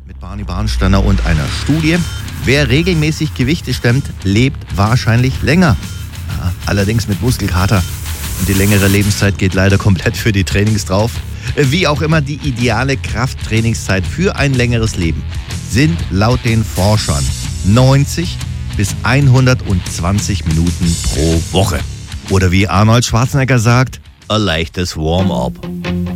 mit Barney Barnsteiner und einer Studie. Wer regelmäßig Gewichte stemmt, lebt wahrscheinlich länger. Ja, allerdings mit Muskelkater. Und die längere Lebenszeit geht leider komplett für die Trainings drauf. Wie auch immer, die ideale Krafttrainingszeit für ein längeres Leben sind laut den Forschern 90 bis 120 Minuten pro Woche. Oder wie Arnold Schwarzenegger sagt, ein leichtes Warm-up.